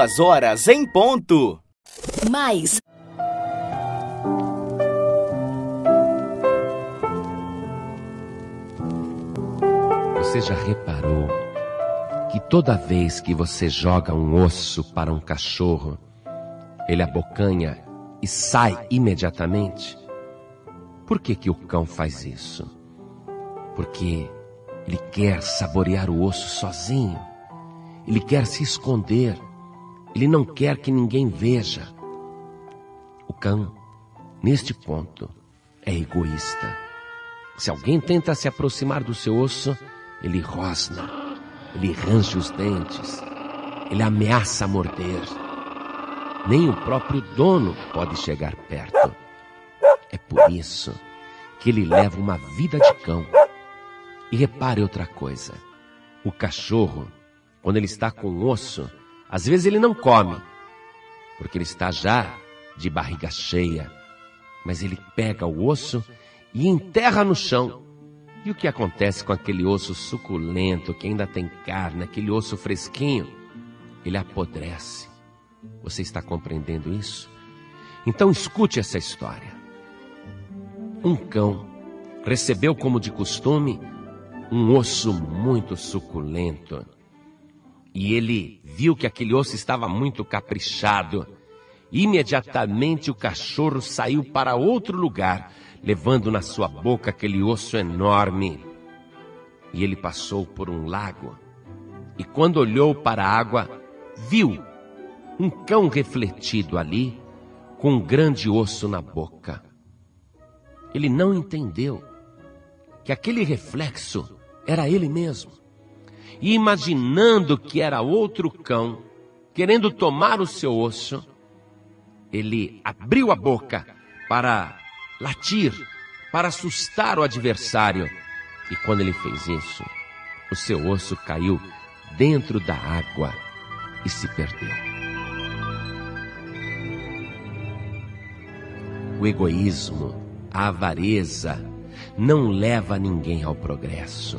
2 horas em ponto. Mais. Você já reparou que toda vez que você joga um osso para um cachorro, ele abocanha e sai imediatamente? Por que o cão faz isso? Porque ele quer saborear o osso sozinho. Ele quer se esconder. Ele não quer que ninguém veja. O cão, neste ponto, é egoísta. Se alguém tenta se aproximar do seu osso, ele rosna, ele range os dentes, ele ameaça morder. Nem o próprio dono pode chegar perto. É por isso que ele leva uma vida de cão. E repare outra coisa. O cachorro, quando ele está com osso, às vezes ele não come, porque ele está já de barriga cheia. Mas ele pega o osso e enterra no chão. E o que acontece com aquele osso suculento, que ainda tem carne, aquele osso fresquinho? Ele apodrece. Você está compreendendo isso? Então escute essa história. Um cão recebeu, como de costume, um osso muito suculento. E ele viu que aquele osso estava muito caprichado. Imediatamente o cachorro saiu para outro lugar, levando na sua boca aquele osso enorme. E ele passou por um lago. E quando olhou para a água, viu um cão refletido ali, com um grande osso na boca. Ele não entendeu que aquele reflexo era ele mesmo. E imaginando que era outro cão, querendo tomar o seu osso, ele abriu a boca para latir, para assustar o adversário. E quando ele fez isso, o seu osso caiu dentro da água e se perdeu. O egoísmo, a avareza, não leva ninguém ao progresso.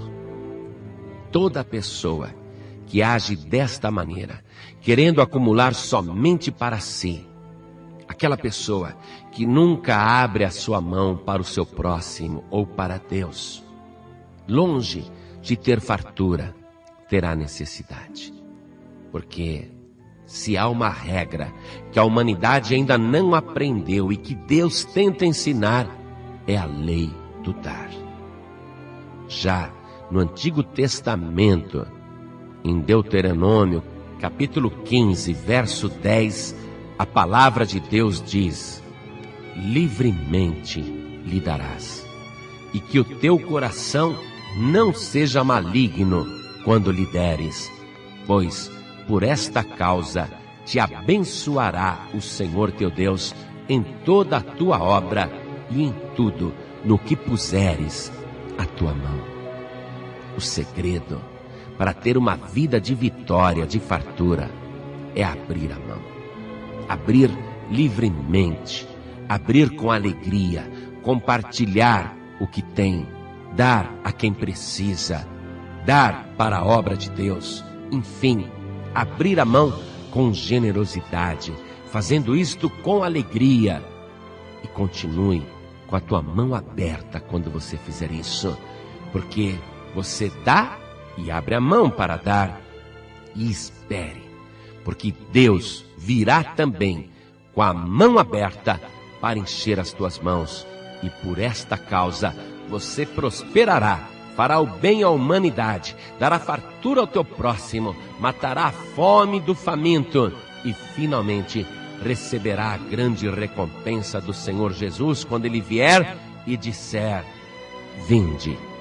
Toda pessoa que age desta maneira, querendo acumular somente para si, aquela pessoa que nunca abre a sua mão para o seu próximo ou para Deus, longe de ter fartura, terá necessidade. Porque se há uma regra que a humanidade ainda não aprendeu e que Deus tenta ensinar, é a lei do dar. Já no Antigo Testamento, em Deuteronômio, capítulo 15, verso 10, a palavra de Deus diz: livremente lhe darás, e que o teu coração não seja maligno quando lhe deres, pois por esta causa te abençoará o Senhor teu Deus em toda a tua obra e em tudo no que puseres a tua mão. O segredo para ter uma vida de vitória, de fartura, é abrir a mão. Abrir livremente, abrir com alegria, compartilhar o que tem, dar a quem precisa, dar para a obra de Deus. Enfim, abrir a mão com generosidade, fazendo isto com alegria. E continue com a tua mão aberta quando você fizer isso, porque você dá e abre a mão para dar. E espere, porque Deus virá também com a mão aberta para encher as tuas mãos. E por esta causa você prosperará, fará o bem à humanidade, dará fartura ao teu próximo, matará a fome do faminto e finalmente receberá a grande recompensa do Senhor Jesus quando Ele vier e disser: vinde,